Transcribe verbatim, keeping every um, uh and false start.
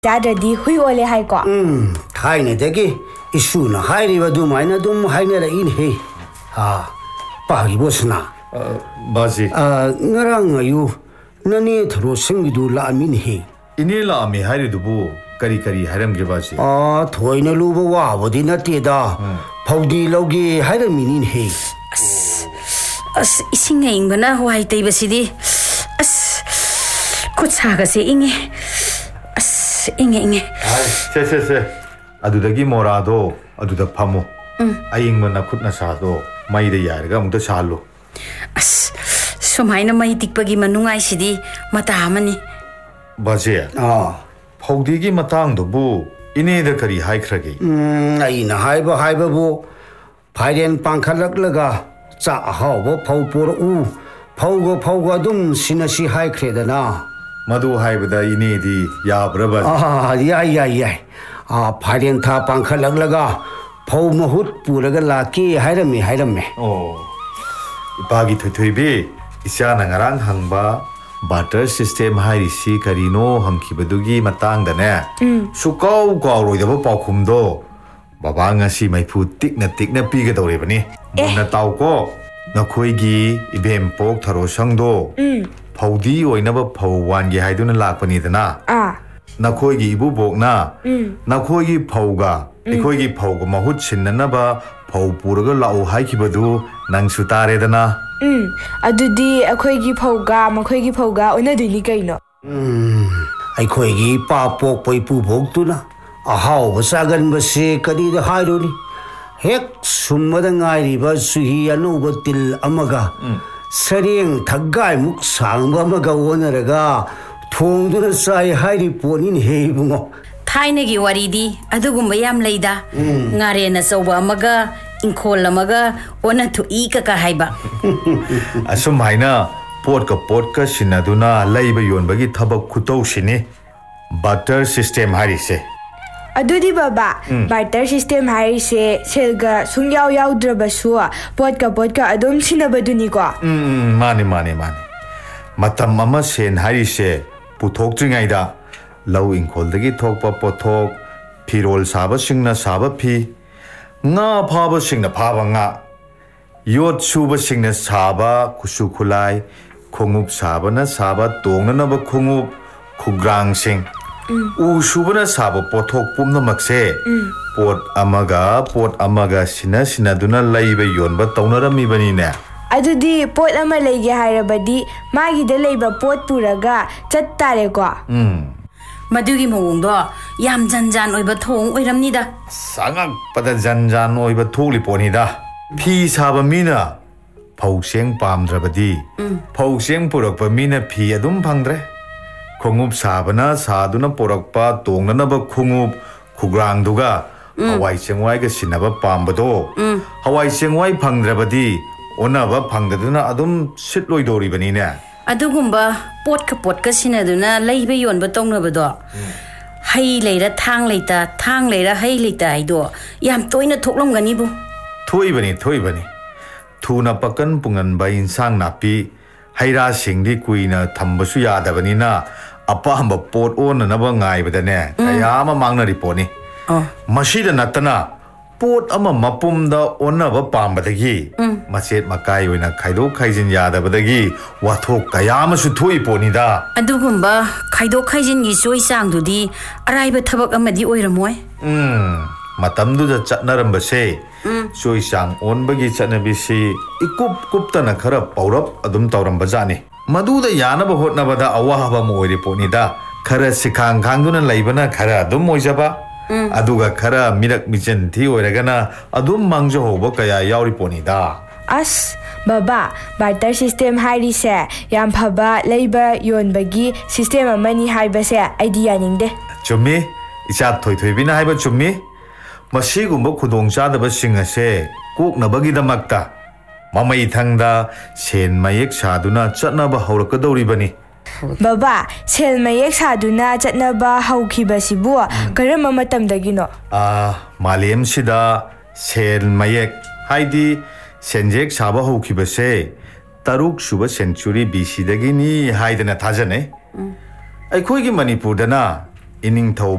ꯆꯥꯗ꯭ꯔꯗꯤ ꯍꯨꯏ ꯑꯣꯜꯂꯦ ꯍꯥꯏꯀꯣ ꯎꯝ ꯊꯥꯏꯅꯗꯒꯤ ꯏꯁꯨꯅ ꯍꯥꯏꯔꯤꯕ ꯑꯗꯨꯃꯥꯏꯅ ꯑꯗꯨꯝ ꯍꯥꯏꯅꯔꯛꯏꯅꯦ ꯍꯥ ꯄꯥꯈꯤꯕꯣꯁꯅꯥ ꯕꯥꯖꯤ ꯉꯔꯥꯡ ꯑꯌꯨ ꯅꯅꯦ ꯊꯔꯣꯁꯤꯡꯒꯤꯗꯨ ꯂꯥꯛꯑꯝꯃꯤꯅꯦꯍꯦ ꯏꯅꯦ ꯂꯥꯛꯑꯝꯃꯤ ꯍꯥꯏꯔꯤꯗꯨꯕꯨ ꯀꯔꯤ ꯀꯔꯤ ꯍꯥꯏꯔꯝꯒꯦ ꯕꯥꯖꯤ ꯑꯥ ꯊꯣꯏꯅ ꯂꯨꯕ ꯋꯥꯕꯨꯗꯤ ꯅꯠꯇꯦꯗ ꯐꯧꯗꯤ ꯂꯧꯒꯦ ꯍꯥꯏꯔꯝꯃꯤꯅꯤꯅꯦꯍꯦ ꯑꯁ ꯑꯁ ꯏꯁꯤꯡ ꯑꯏꯪꯕꯅ ꯋꯥꯏ ꯇꯩꯕꯁꯤꯗꯤ ꯑꯁ ꯈꯨꯠ ꯁꯥꯒꯁꯦ ꯏꯪꯉꯦ ꯑꯁ ꯏꯪꯉꯦ ꯏꯪꯉꯦ ꯁꯦ ꯁꯦ ꯁꯦ ꯑꯗꯨꯗꯒꯤ ꯃꯣꯔꯥꯗꯣ ꯑꯗꯨꯗ ꯐꯝꯃꯨ ꯑꯏꯪꯕ ꯅꯈꯨꯠ ꯅꯁꯥꯗꯣ ꯃꯩꯗ ꯌꯥꯏꯔꯒ ꯑꯃꯨꯛꯇ ꯁꯥꯍꯜꯂꯨ ꯑꯁ ꯁꯨꯃꯥꯏꯅ ꯃꯩ ꯇꯤꯛꯄꯒꯤ ꯃꯅꯨꯡꯉꯥꯏꯁꯤꯗꯤ ꯃꯇꯥ ꯑꯃꯅꯤ ꯕꯥꯖꯤ ꯑꯥ ꯐꯧꯗꯤꯒꯤ ꯃꯇꯥꯡꯗꯨꯕꯨ ꯏꯅꯦꯗ ꯀꯔꯤ ꯍꯥꯏꯈ꯭ꯔꯒꯦ ꯎꯝ ꯑꯩꯅ ꯍꯥꯏꯕ ꯍꯥꯏꯕꯕꯨ ꯐꯥꯏꯔꯦꯟ ꯄꯥꯡꯈꯠꯂꯛꯂꯒ ꯆꯥꯛ ꯑꯍꯥꯎꯕ ꯐꯧ ꯄꯨꯔꯛꯎ ꯐꯧꯒ ꯐꯧꯒ ꯑꯗꯨꯝ ꯁꯤꯟꯅꯁꯤ ꯍꯥꯏꯈ꯭ꯔꯦꯗꯅ मधु हाइबदा इनेदी याब्रबा आ याय याय याय आ फाइरेन था पांखलगलगा फौ महुत पुरगा लाकी हाइरमे हाइरमे ओ इपागी थथुइबे इसा नंगरांग हंगबा बाटर सिस्टम हाइरिसी करिनो हंखिबदुगी मतांगदने सुकाउ काउरोइदबो पाखुमदो बाबा ngasi maifu tikna tikna pigadoribani muna tawko नखोइगी इबेम पोक थरो संगदो फौदी ओइनबा फौ वानगे हाइदुना लाकपनिदना आ नखोइगी इबु बोकना नखोइगी फौगा इखोइगी फौगा महुत सिन्ननबा फौ पुरगा लाउ हाइखिबदु नंगसु तारेदना उम अदुदी अखोइगी फौगा मखोइगी फौगा ओनदुनी कइनो उम अखोइगी पा पोक पैपु भोक्तुना अहाव बसागन बसे कदीदा हाइरोनी हेक सुमदा ngairiba suhi anuba til amaga sareng thaggai muk sangba amaga onaraga thongduna sai hairi ponin heibungo थाइनगी वारीदी अदुगुम्बा याम लैदा ngareना चौबा amaga इंखोल amaga ओना थुई कका हाइबा असुम हाइना पोट का पोट का सिनादुना लैबा योनबगी थबक खुतौ सिने बाटर सिस्टम हारिसे अदुदी बाबा बाटर सिस्टम हाइसे सेलगा सुंग्याव याउद्रबसु पोटका पोटका अदुम सिनबदुनिको उम माने माने माने मतम अमा सेन हारिसे पुथोक्त्रिङाइदा लौ इंखोलदगी थोकपा पोथोक फिरोल साबा सिंगना साबा फी nga phaba singna phaba nga yot suba singna saba kusu khulai khongup saba na saba tongna na ba khongup khugrang sing u subana saba pothok pumna makse pot amaga pot amaga sina sina duna laiba yonba taunarami bani ne अदुदी pot अमा लेगे हाइरबदी मागी दे लेबा pot पुरगा चत्तारे को उम मदुगी मोंगदो याम जनजान ओइबा थोंग ओइरमनिदा सांगक पदा जनजान ओइबा थोगलि पोनिदा फी साबा मीना फौसेंग पामद्रबदी फौसेंग पुरकपा मीना फी अदुम फंगद्रे खोंगुप साबना सादुना पोरकपा तोंगननबा खोंगुप खुग्रांगदुगा हवाई चेंगवाइगा सिनबा पामबदो हवाई चेंगवाइ फंगद्रबदी ओनाबा फंगदुना अदुम सिटलोइदोरिबनिने अदुगुम्बा pot का पोट का सिनदुना लैबे योनबा तौनबदो हई लेरा थांग लेता थांग लेरा हई लेता आइदो याम तोइना थोकलमगनिबु थोइबनी थोइबनी थुना पकन पुंगनबा इंसांग नापी हैरा सिंगदी कुइना थंबसु यादबनिना अपाहंबा pot ओननबा ngaibadane kayama mangna riponi masida natana pot अमा मपुमदा ओनबा पामबदगी मसेत मकाई ओइना खाइदो खाइजिन यादबदगी वाथो कयामसु थोइ पोनिदा अदुगुम्बा खाइदो खाइजिनगी सोइ चांगदुदी अराइबा थबक अमदी ओइरमोय उम मतमदुदा चटनरमबसे सोइ चांग ओनबगी चटनबिसि इकुप कुपतना खरा पौरप अदुम तौरमबजानी मदुदा यानबा होटनबदा अवाहबा मोइरे पोनिदा खरा सिखांग खांगदुना लैबना खरा अदुम मोइजबा अदुगा खरा मिरक मिचन थी ओइरगना अदुम मांगजो होबो कया यावरि पोनिदा अस बाबा बाटर सिस्टम हाइरिसे याम फबा लेबा योनबगी सिस्टम अमनी हाइबसे आइडिया निंगदे चुम्मी इचा थोइ थोइबिना हाइबा चुम्मी मसीगुम्बो खुदोंग चादबा सिंगसे कोकनबगी दमक्ता ममई थंगदा सेन मयेक सादुना चटनबा हौरकदौरिबनी बाबा सेल मयेक सादुना चटनबा हौखिबसिबु करम मतमदगिनो आ मालेम सिदा सेल मयेक हाइदी सेंजेक साबा हौखिबसे तरुक सुबा सेंचुरी बीसी दगिनी हाइदना थाजने अखोइगी मणिपुरदना इनिंग थौ